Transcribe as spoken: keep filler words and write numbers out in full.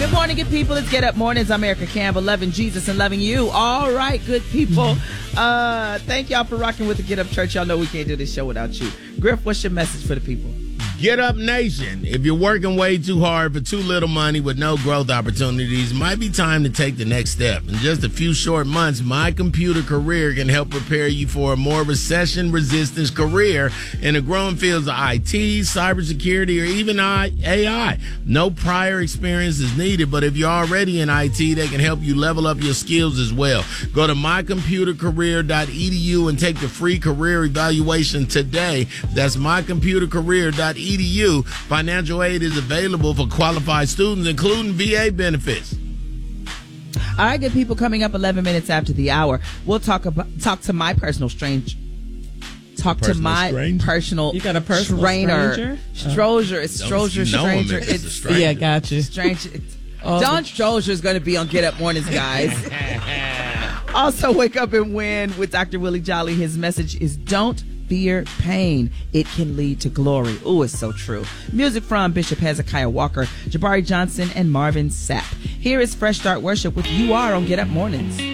Good morning, good people. It's Get Up Mornings. I'm Erica Campbell, loving Jesus and loving you. All right, good people. Uh, thank y'all for rocking with the Get Up Church. Y'all know we can't do this show without you. Griff, what's your message for the people? Get Up Nation. If you're working way too hard for too little money with no growth opportunities, it might be time to take the next step. In just a few short months, My Computer Career can help prepare you for a more recession-resistant career in the growing fields of I T, cybersecurity, or even A I. No prior experience is needed, but if you're already in I T, they can help you level up your skills as well. Go to my computer career dot e d u and take the free career evaluation today. That's my computer career dot e d u. Financial aid is available for qualified students, including V A benefits. All right, good people. Coming up eleven minutes after the hour, we'll talk about talk to my personal strange. Talk personal to my stranger? personal You got a personal trainer. stranger? Strozier. It's Don't Strozier you know him Stranger. if it's a It's stranger? Yeah, got you. strange. It's, Oh, Don Strozier is going to be on Get Up Mornings, guys. Also, Wake Up and Win with Doctor Willie Jolly. His message is don't fear pain. It can lead to glory. Ooh, it's so true. Music from Bishop Hezekiah Walker, Jabari Johnson, and Marvin Sapp. Here is Fresh Start Worship with You Are on Get Up Mornings.